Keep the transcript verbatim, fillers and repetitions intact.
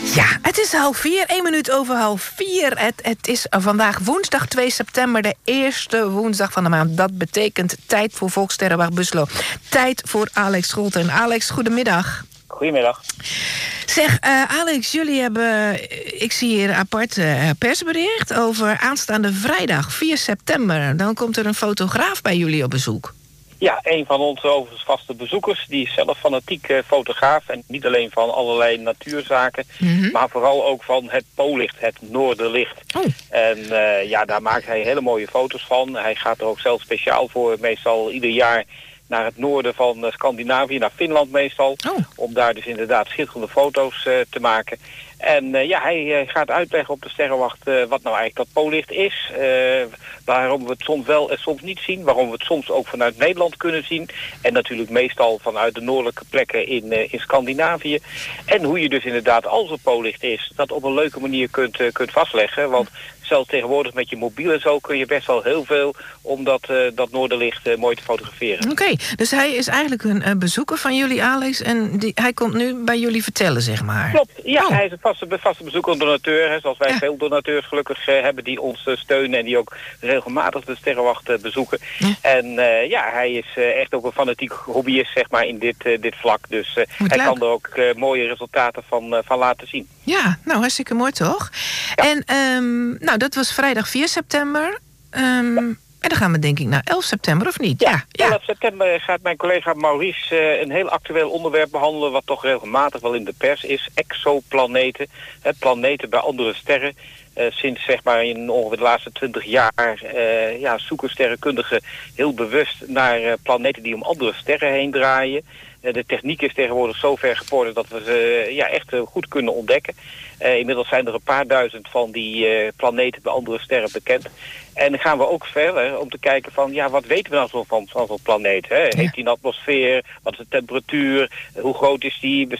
Ja, het is half vier, één minuut over half vier. Het, het is vandaag woensdag twee september, de eerste woensdag van de maand. Dat betekent tijd voor Volkssterrenwacht Buslo. Tijd voor Alex Scholten. Alex, goedemiddag. Goedemiddag. Zeg, uh, Alex, jullie hebben, ik zie hier een apart uh, persbericht over aanstaande vrijdag, vier september. Dan komt er een fotograaf bij jullie op bezoek. Ja, een van onze overigens vaste bezoekers. Die is zelf fanatiek uh, fotograaf. En niet alleen van allerlei natuurzaken. Mm-hmm. Maar vooral ook van het poollicht, het noorderlicht. Oh. En uh, ja, daar maakt hij hele mooie foto's van. Hij gaat er ook zelf speciaal voor, meestal ieder jaar naar het noorden van uh, Scandinavië, naar Finland meestal. Oh. Om daar dus inderdaad schitterende foto's uh, te maken. En uh, ja, hij uh, gaat uitleggen op de Sterrenwacht uh, wat nou eigenlijk dat poollicht is. Uh, waarom we het soms wel en soms niet zien. Waarom we het soms ook vanuit Nederland kunnen zien. En natuurlijk meestal vanuit de noordelijke plekken in, uh, in Scandinavië. En hoe je dus inderdaad, als er poollicht is, dat op een leuke manier kunt, uh, kunt vastleggen. Want zelfs tegenwoordig met je mobiel en zo kun je best wel heel veel om dat, uh, dat noorderlicht uh, mooi te fotograferen. Oké, okay, dus hij is eigenlijk een uh, bezoeker van jullie, Alex. En die, hij komt nu bij jullie vertellen, zeg maar. Klopt, ja, oh. Hij is een vaste, vaste bezoeker, een donateur. Hè, zoals wij ja. veel donateurs gelukkig uh, hebben die ons uh, steunen en die ook regelmatig de Sterrenwacht uh, bezoeken. Ja. En uh, ja, hij is uh, echt ook een fanatiek hobbyist, zeg maar, in dit, uh, dit vlak. Dus uh, hij leuk. kan er ook uh, mooie resultaten van, uh, van laten zien. Ja, nou hartstikke mooi toch? Ja. En um, nou, dat was vrijdag vier september. Um, ja. En dan gaan we denk ik naar elf september, of niet? Ja, ja. elf september gaat mijn collega Maurice uh, een heel actueel onderwerp behandelen, wat toch regelmatig wel in de pers is. Exoplaneten, hè, planeten bij andere sterren. Uh, sinds zeg maar in ongeveer de laatste twintig jaar uh, ja, zoeken sterrenkundigen heel bewust naar uh, planeten die om andere sterren heen draaien. Uh, de techniek is tegenwoordig zo ver gevorderd dat we ze uh, ja, echt uh, goed kunnen ontdekken. Uh, inmiddels zijn er een paar duizend van die uh, planeten bij andere sterren bekend. En dan gaan we ook verder om te kijken van, ja, wat weten we nou zo van, van zo'n planeet? Hè? Ja. Heeft die een atmosfeer? Wat is de temperatuur? Hoe groot is die?